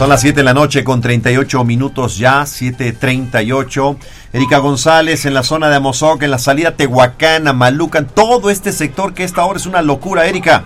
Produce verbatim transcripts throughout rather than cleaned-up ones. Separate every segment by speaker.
Speaker 1: Son las siete de la noche con treinta y ocho minutos ya, siete treinta y ocho. Erika González en la zona de Amozoc, en la salida Tehuacán, Amalucan, todo este sector que esta hora es una locura, Erika.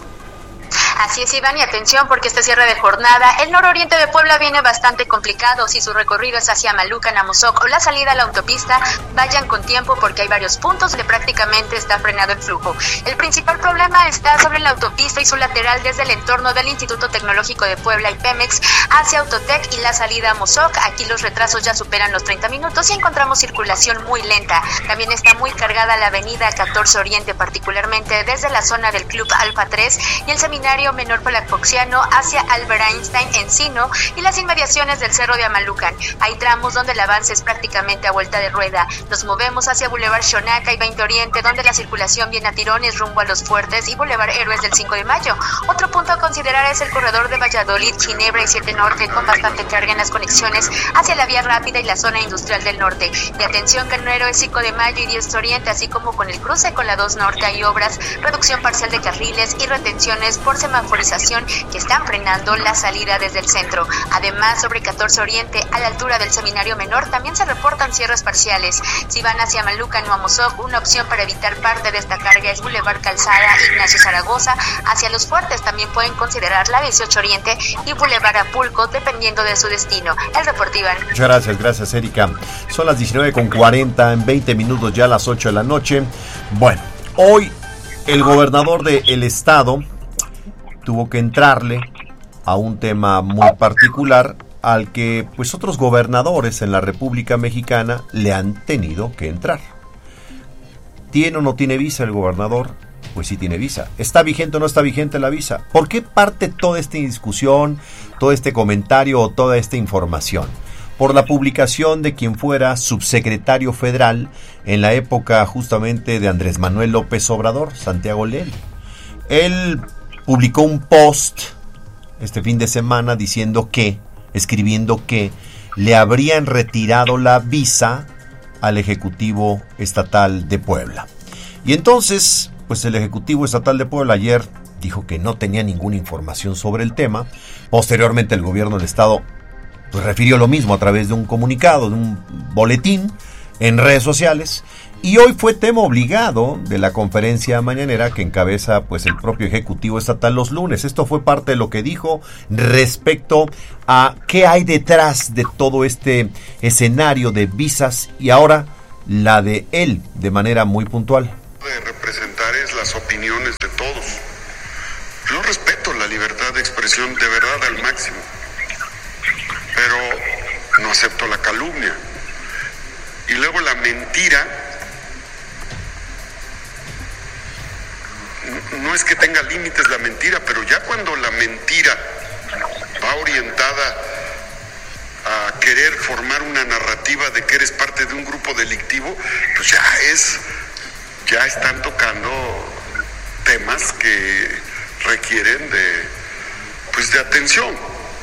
Speaker 2: Así es, Iván, y atención porque este cierre de jornada, el nororiente de Puebla viene bastante complicado. Si su recorrido es hacia Amalucan, Amozoc o la salida a la autopista, vayan con tiempo porque hay varios puntos donde prácticamente está frenado el flujo. El principal problema está sobre la autopista y su lateral desde el entorno del Instituto Tecnológico de Puebla y Pemex hacia Autotec y la salida a Amozoc. Aquí los retrasos ya superan los treinta minutos y encontramos circulación muy lenta. También está muy cargada la avenida catorce Oriente, particularmente desde la zona del Club Alfa tres y el Seminario Menor Palafoxiano hacia Albert Einstein, Encino y las inmediaciones del Cerro de Amalucan. Hay tramos donde el avance es prácticamente a vuelta de rueda. Nos movemos hacia Boulevard Xonaca y veinte Oriente, donde la circulación viene a tirones rumbo a Los Fuertes y Boulevard Héroes del cinco de mayo. Otro punto a considerar es el corredor de Valladolid, Ginebra y siete Norte, con bastante carga en las conexiones hacia la vía rápida y la zona industrial del norte. De atención que en Héroes cinco de mayo y diez Oriente, así como con el cruce con la dos Norte, hay obras, reducción parcial de carriles y retenciones por semaforización que están frenando la salida desde el centro. Además, sobre catorce Oriente, a la altura del Seminario Menor, también se reportan cierres parciales. Si van hacia Amalucan o Amozoc, una opción para evitar parte de esta carga es Boulevard Calzada, Ignacio Zaragoza. Hacia Los Fuertes también pueden considerar la dieciocho Oriente y Boulevard Apulco, dependiendo de su destino. El reporte, Iván.
Speaker 1: Muchas gracias, gracias, Erika. Son las diecinueve con cuarenta, en veinte minutos ya a las ocho de la noche. Bueno, hoy el gobernador del estado tuvo que entrarle a un tema muy particular al que pues otros gobernadores en la República Mexicana le han tenido que entrar. ¿Tiene o no tiene visa el gobernador? Pues sí tiene visa. ¿Está vigente o no está vigente la visa? ¿Por qué parte toda esta discusión, todo este comentario o toda esta información? Por la publicación de quien fuera subsecretario federal en la época justamente de Andrés Manuel López Obrador, Santiago Lely. Él publicó un post este fin de semana diciendo que, escribiendo que le habrían retirado la visa al Ejecutivo Estatal de Puebla. Y entonces, pues el Ejecutivo Estatal de Puebla ayer dijo que no tenía ninguna información sobre el tema. Posteriormente el gobierno del estado pues refirió lo mismo a través de un comunicado, de un boletín en redes sociales. Y hoy fue tema obligado de la conferencia mañanera que encabeza pues el propio Ejecutivo Estatal los lunes. Esto fue parte de lo que dijo respecto a qué hay detrás de todo este escenario de visas y ahora la de él de manera muy puntual.
Speaker 3: De representar es las opiniones de todos. Yo respeto la libertad de expresión de verdad al máximo, pero no acepto la calumnia. Y luego la mentira. No es que tenga límites la mentira, pero ya cuando la mentira va orientada a querer formar una narrativa de que eres parte de un grupo delictivo, pues ya es, ya están tocando temas que requieren de, pues de atención.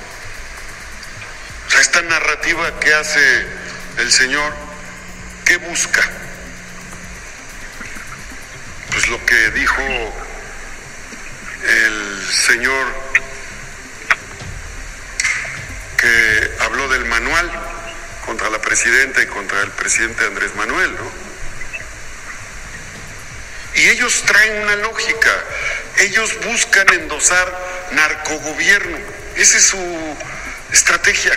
Speaker 3: O sea, esta narrativa que hace el señor, ¿qué busca? Pues lo que dijo el señor que habló del manual contra la presidenta y contra el presidente Andrés Manuel, ¿no? Y ellos traen una lógica, ellos buscan endosar narcogobierno, esa es su estrategia.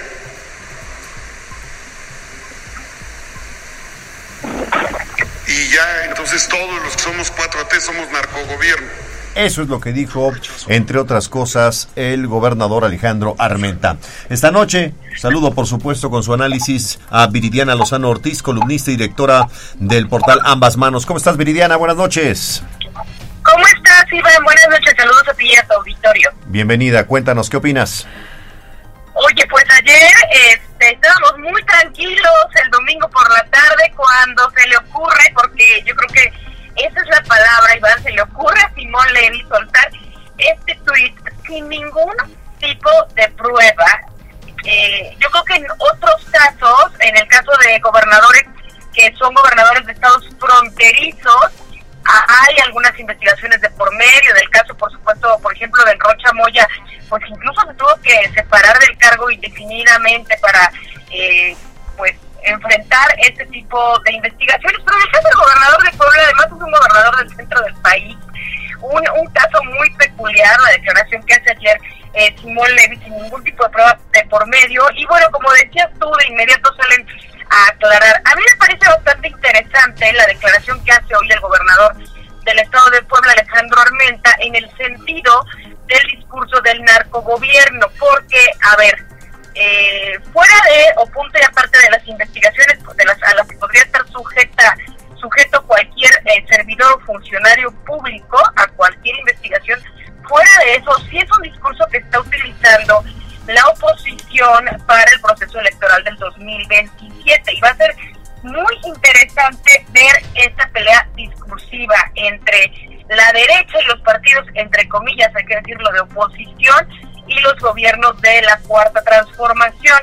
Speaker 3: Y ya entonces todos los que somos cuatro T somos narcogobierno.
Speaker 1: Eso es lo que dijo, entre otras cosas, el gobernador Alejandro Armenta. Esta noche, saludo por supuesto con su análisis a Viridiana Lozano Ortiz, columnista y directora del portal Ambas Manos. ¿Cómo estás, Viridiana? Buenas noches.
Speaker 4: ¿Cómo estás, Iván? Buenas noches, saludos a ti y a tu auditorio.
Speaker 1: Bienvenida, cuéntanos, ¿qué opinas?
Speaker 4: Oye, pues ayer este, estábamos muy tranquilos el domingo por la tarde cuando se le ocurre, porque yo creo que esa es la palabra, Iván, se le ocurre a Simón Lely soltar este tuit sin ningún tipo de prueba. Eh, yo creo que en otros casos, en el caso de gobernadores que son gobernadores de estados fronterizos, hay algunas investigaciones de por medio del caso, por supuesto, por ejemplo, de Rocha Moya, pues incluso se tuvo que separar del cargo indefinidamente para, eh, pues, enfrentar este tipo de investigaciones. Pero en el caso del gobernador de Puebla, además es un gobernador del centro del país, un, un caso muy peculiar, la declaración que hace ayer eh, Simón Levy sin ningún tipo de prueba de por medio, y bueno, como decías tú, de inmediato salen a aclarar. A mí me parece bastante interesante la declaración que hace hoy el gobernador del estado de Puebla, Alejandro Armenta, en el sentido del discurso del narcogobierno, porque, a ver, eh, fuera de, o punto y aparte de las investigaciones de las, a las que podría estar sujeta sujeto cualquier eh, servidor o funcionario público a cualquier investigación, fuera de eso, sí es un discurso que está utilizando la oposición para el proceso electoral del dos mil veintisiete, y va a ser muy interesante ver esta pelea discursiva entre la derecha y los partidos, entre comillas, hay que decirlo, de oposición, y los gobiernos de la Cuarta Transformación.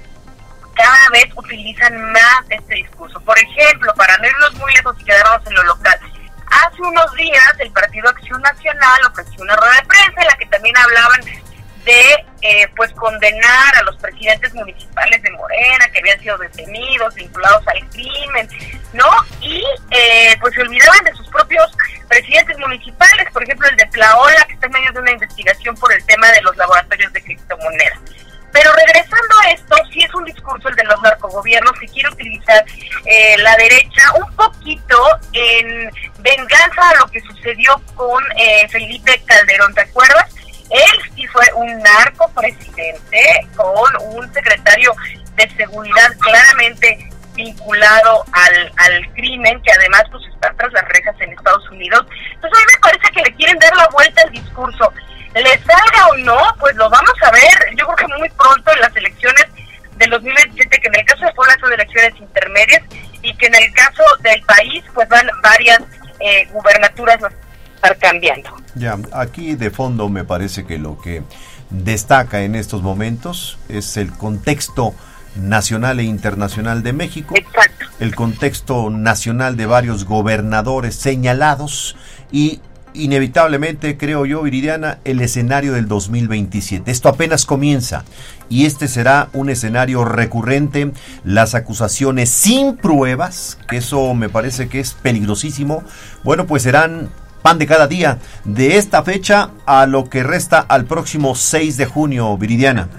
Speaker 4: Cada vez utilizan más este discurso. Por ejemplo, para no irnos muy lejos y quedarnos en lo local, hace unos días el Partido Acción Nacional ofreció una rueda de prensa en la que también hablaban de eh, pues condenar a los presidentes municipales de Morena que habían sido detenidos, vinculados al crimen, ¿no? Y eh, pues se olvidaban de sus propios presidentes municipales, por ejemplo el de Tlaola, que está en medio de una investigación por el tema de los laboratorios de criptomonedas. Pero regresando a esto, sí es un discurso el de los narcogobiernos que quiere utilizar eh, la derecha un poquito en venganza a lo que sucedió con eh, Felipe Calderón, ¿te acuerdas? Él sí fue un narcopresidente con un secretario de seguridad claramente vinculado al, al crimen, que además pues está tras las rejas en Estados Unidos. Entonces a mí me parece que le quieren dar la vuelta al discurso. Le salga o no, pues lo vamos a ver, yo creo que muy pronto en las elecciones del dos mil veintisiete, que en el caso de Puebla son elecciones intermedias, y que en el caso del país pues van varias eh, gubernaturas a estar cambiando.
Speaker 1: Ya, aquí de fondo me parece que lo que destaca en estos momentos es el contexto nacional e internacional de México.
Speaker 4: Exacto.
Speaker 1: El contexto nacional de varios gobernadores señalados y inevitablemente, creo yo, Viridiana, el escenario del dos mil veintisiete. Esto apenas comienza y este será un escenario recurrente. Las acusaciones sin pruebas, que eso me parece que es peligrosísimo, bueno, pues serán pan de cada día de esta fecha a lo que resta al próximo seis de junio, Viridiana.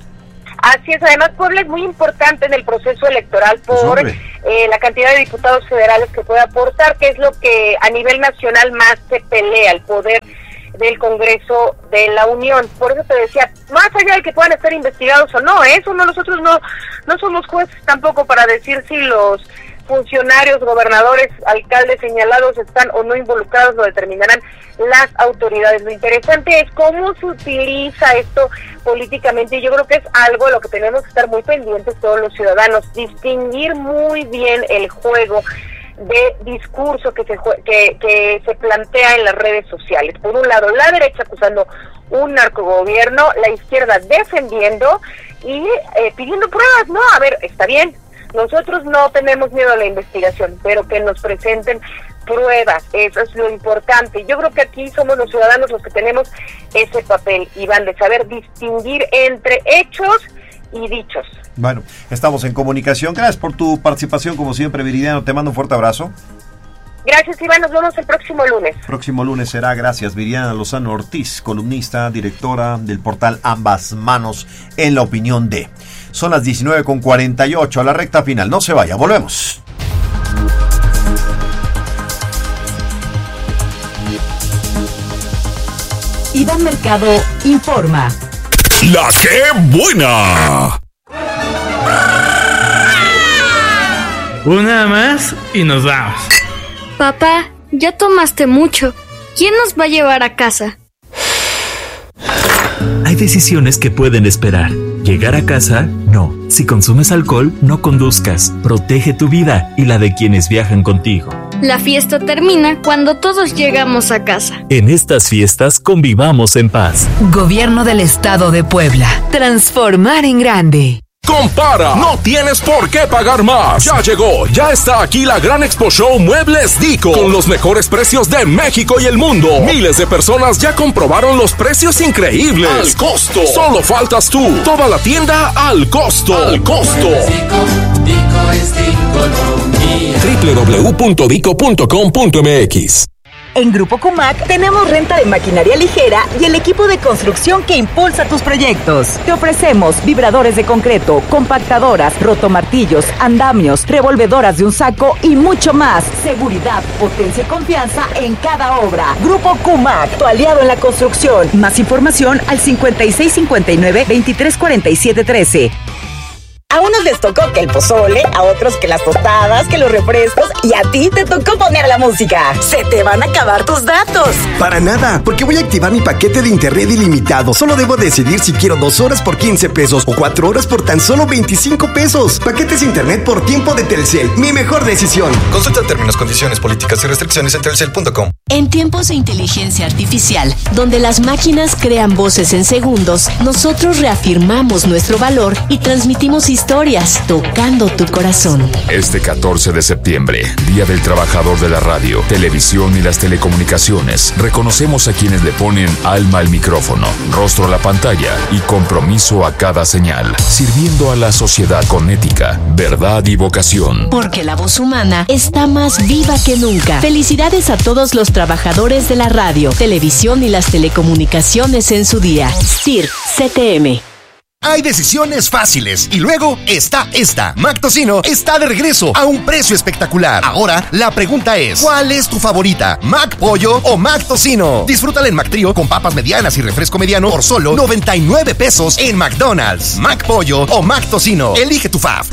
Speaker 4: Así es, además Puebla es muy importante en el proceso electoral por pues eh, la cantidad de diputados federales que puede aportar, que es lo que a nivel nacional más se pelea, el poder del Congreso de la Unión. Por eso te decía, más allá de que puedan estar investigados o no, eso no, nosotros no, no somos jueces tampoco para decir si los funcionarios, gobernadores, alcaldes señalados están o no involucrados, lo determinarán las autoridades. Lo interesante es cómo se utiliza esto políticamente, y yo creo que es algo a lo que tenemos que estar muy pendientes todos los ciudadanos, distinguir muy bien el juego de discurso que se que, que se plantea en las redes sociales. Por un lado, la derecha acusando un narcogobierno, la izquierda defendiendo y eh, pidiendo pruebas, ¿no? A ver, está bien, nosotros no tenemos miedo a la investigación, pero que nos presenten pruebas, eso es lo importante. Yo creo que aquí somos los ciudadanos los que tenemos ese papel, Iván, de saber distinguir entre hechos y dichos.
Speaker 1: Bueno, estamos en comunicación. Gracias por tu participación, como siempre, Viridiana. Te mando un fuerte abrazo.
Speaker 4: Gracias, Iván. Nos vemos el próximo lunes.
Speaker 1: Próximo lunes será. Gracias, Viridiana Lozano Ortiz, columnista, directora del portal Ambas Manos en la opinión de. Son las diecinueve con cuarenta y ocho, a la recta final. No se vaya, volvemos.
Speaker 5: Iván Mercado informa.
Speaker 6: ¡La Qué Buena!
Speaker 7: Una más y nos vamos.
Speaker 8: Papá, ya tomaste mucho. ¿Quién nos va a llevar a casa?
Speaker 9: Hay decisiones que pueden esperar. Llegar a casa, no. Si consumes alcohol, no conduzcas. Protege tu vida y la de quienes viajan contigo.
Speaker 8: La fiesta termina cuando todos llegamos a casa.
Speaker 9: En estas fiestas convivamos en paz.
Speaker 5: Gobierno del Estado de Puebla. Transformar en grande.
Speaker 6: Compara, no tienes por qué pagar más. Ya llegó, ya está aquí la gran Expo Show Muebles Dico, con los mejores precios de México y el mundo. Miles de personas ya comprobaron los precios increíbles. Al costo. Solo faltas tú. Toda la tienda al costo. Al costo. doble u doble u doble u punto dico punto com punto m x.
Speaker 7: En Grupo Cumac tenemos renta de maquinaria ligera y el equipo de construcción que impulsa tus proyectos. Te ofrecemos vibradores de concreto, compactadoras, rotomartillos, andamios, revolvedoras de un saco y mucho más. Seguridad, potencia y confianza en cada obra. Grupo Cumac, tu aliado en la construcción. Más información al cincuenta y seis cincuenta y nueve veintitrés cuarenta y siete trece. A unos les tocó que el pozole, a otros que las tostadas, que los refrescos, y a ti te tocó poner la música. Se te van a acabar tus datos.
Speaker 10: Para nada, porque voy a activar mi paquete de internet ilimitado. Solo debo decidir si quiero dos horas por quince pesos o cuatro horas por tan solo veinticinco pesos. Paquetes internet por tiempo de Telcel. Mi mejor decisión.
Speaker 11: Consulta términos, condiciones, políticas y restricciones en telcel punto com.
Speaker 12: En tiempos de inteligencia artificial, donde las máquinas crean voces en segundos, nosotros reafirmamos nuestro valor y transmitimos historias tocando tu corazón.
Speaker 6: Este catorce de septiembre, Día del Trabajador de la Radio, Televisión y las Telecomunicaciones, reconocemos a quienes le ponen alma al micrófono, rostro a la pantalla y compromiso a cada señal, sirviendo a la sociedad con ética, verdad y vocación.
Speaker 12: Porque la voz humana está más viva que nunca. Felicidades a todos los trabajadores de la radio, televisión y las telecomunicaciones en su día. S T I R, C T M.
Speaker 13: Hay decisiones fáciles y luego está esta. Mac Tocino está de regreso a un precio espectacular. Ahora, la pregunta es, ¿cuál es tu favorita? ¿Mac Pollo o Mac Tocino? Disfrútala en Mac Trío con papas medianas y refresco mediano por solo noventa y nueve pesos en McDonald's. Mac Pollo o Mac Tocino. Elige tu fave.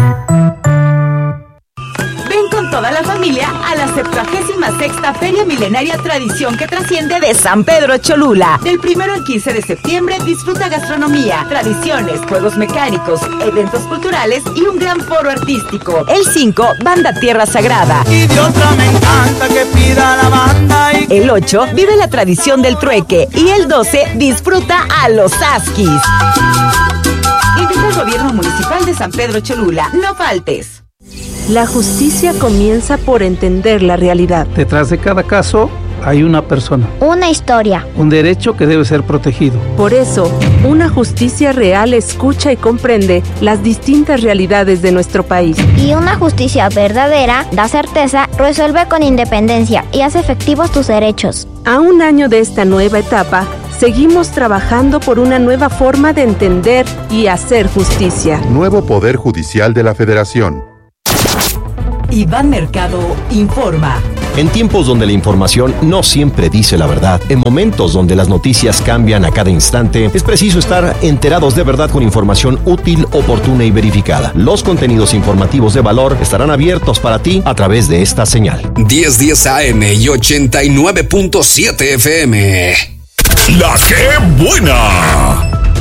Speaker 7: Ven con toda la familia a la septuagésima sexta Feria Milenaria Tradición que trasciende de San Pedro Cholula. Del primero al quince de septiembre disfruta gastronomía, tradiciones, juegos mecánicos, eventos culturales y un gran foro artístico. El cinco, Banda Tierra Sagrada.
Speaker 14: Y de otra me encanta que pida la banda. Y...
Speaker 7: El ocho, vive la tradición del trueque. Y el doce, disfruta a los Askis. Invita al Gobierno Municipal de San Pedro Cholula. No faltes.
Speaker 15: La justicia comienza por entender la realidad.
Speaker 16: Detrás de cada caso hay una persona.
Speaker 17: Una historia.
Speaker 16: Un derecho que debe ser protegido.
Speaker 15: Por eso, una justicia real escucha y comprende las distintas realidades de nuestro país.
Speaker 17: Y una justicia verdadera da certeza, resuelve con independencia y hace efectivos tus derechos.
Speaker 15: A un año de esta nueva etapa, seguimos trabajando por una nueva forma de entender y hacer justicia.
Speaker 18: Nuevo Poder Judicial de la Federación.
Speaker 5: Iván Mercado informa.
Speaker 19: En tiempos donde la información no siempre dice la verdad, en momentos donde las noticias cambian a cada instante, es preciso estar enterados de verdad con información útil, oportuna y verificada. Los contenidos informativos de valor estarán abiertos para ti a través de esta señal.
Speaker 20: diez diez A M y ochenta y nueve punto siete F M.
Speaker 6: La G Buena.